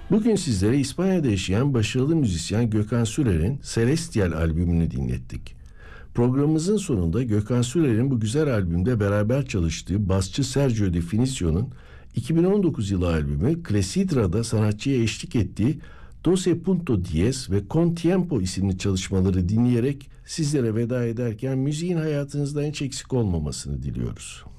Bugün sizlere İspanya'da yaşayan başarılı müzisyen Gökhan Sürer'in Celestial albümünü dinlettik. Programımızın sonunda Gökhan Sürer'in bu güzel albümde beraber çalıştığı basçı Sergio De Finicio'nun 2019 yılı albümü Clesidra'da sanatçıya eşlik ettiği Doce Punto Diez ve Con Tiempo isimli çalışmaları dinleyerek sizlere veda ederken müziğin hayatınızda hiç eksik olmamasını diliyoruz.